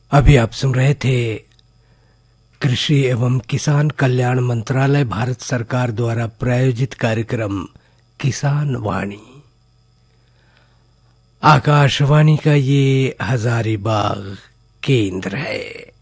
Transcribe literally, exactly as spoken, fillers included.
अभी आप सुन रहे थे कृषि एवं किसान कल्याण मंत्रालय भारत सरकार द्वारा प्रायोजित कार्यक्रम किसान वाणी। आकाशवाणी का ये हजारीबाग केंद्र है।